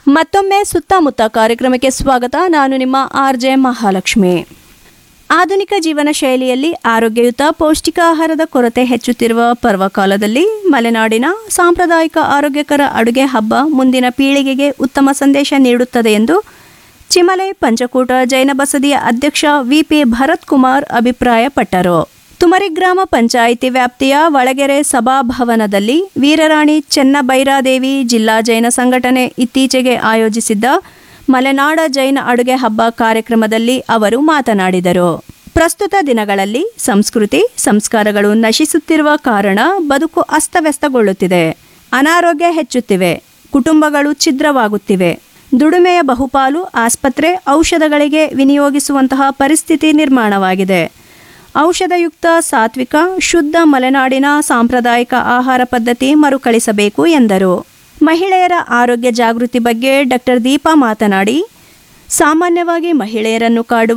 ಮತ್ತೊಮ್ಮೆ ಸುತ್ತಮುತ್ತ ಕಾರ್ಯಕ್ರಮಕ್ಕೆ ಸ್ವಾಗತ. ನಾನು ನಿಮ್ಮ RJ ಮಹಾಲಕ್ಷ್ಮಿ. ಆಧುನಿಕ ಜೀವನ ಶೈಲಿಯಲ್ಲಿ ಆರೋಗ್ಯಯುತ ಪೌಷ್ಟಿಕ ಆಹಾರದ ಕೊರತೆ ಹೆಚ್ಚುತ್ತಿರುವ ಪರ್ವಕಾಲದಲ್ಲಿ ಮಲೆನಾಡಿನ ಸಾಂಪ್ರದಾಯಿಕ ಆರೋಗ್ಯಕರ ಅಡುಗೆ ಹಬ್ಬ ಮುಂದಿನ ಪೀಳಿಗೆಗೆ ಉತ್ತಮ ಸಂದೇಶ ನೀಡುತ್ತದೆ ಎಂದು ಚಿಮಲೆ ಪಂಚಕೂಟ ಜೈನ ಬಸದಿಯ ಅಧ್ಯಕ್ಷ VP ಭರತ್ ಕುಮಾರ್ ಅಭಿಪ್ರಾಯಪಟ್ಟರು. ತುಮರಿ ಗ್ರಾಮ ಪಂಚಾಯಿತಿ ವ್ಯಾಪ್ತಿಯ ಒಳಗೆರೆ ಸಭಾಭವನದಲ್ಲಿ ವೀರರಾಣಿ ಚೆನ್ನಬೈರಾದೇವಿ ಜಿಲ್ಲಾ ಜೈನ ಸಂಘಟನೆ ಇತ್ತೀಚೆಗೆ ಆಯೋಜಿಸಿದ್ದ ಮಲೆನಾಡ ಜೈನ ಅಡುಗೆ ಹಬ್ಬ ಕಾರ್ಯಕ್ರಮದಲ್ಲಿ ಅವರು ಮಾತನಾಡಿದರು. ಪ್ರಸ್ತುತ ದಿನಗಳಲ್ಲಿ ಸಂಸ್ಕೃತಿ ಸಂಸ್ಕಾರಗಳು ನಶಿಸುತ್ತಿರುವ ಕಾರಣ ಬದುಕು ಅಸ್ತವ್ಯಸ್ತಗೊಳ್ಳುತ್ತಿದೆ, ಅನಾರೋಗ್ಯ ಹೆಚ್ಚುತ್ತಿವೆ, ಕುಟುಂಬಗಳು ಛಿದ್ರವಾಗುತ್ತಿವೆ, ದುಡಿಮೆಯ ಬಹುಪಾಲು ಆಸ್ಪತ್ರೆ ಔಷಧಗಳಿಗೆ ವಿನಿಯೋಗಿಸುವಂತಹ ಪರಿಸ್ಥಿತಿ ನಿರ್ಮಾಣವಾಗಿದೆ. ಔಷಧಯುಕ್ತ ಸಾತ್ವಿಕ ಶುದ್ಧ ಮಲೆನಾಡಿನ ಸಾಂಪ್ರದಾಯಿಕ ಆಹಾರ ಪದ್ಧತಿ ಮರುಕಳಿಸಬೇಕು ಎಂದರು. ಮಹಿಳೆಯರ ಆರೋಗ್ಯ ಜಾಗೃತಿ ಬಗ್ಗೆ ಡಾಕ್ಟರ್ ದೀಪಾ ಮಾತನಾಡಿ, ಸಾಮಾನ್ಯವಾಗಿ ಮಹಿಳೆಯರನ್ನು ಕಾಡುವ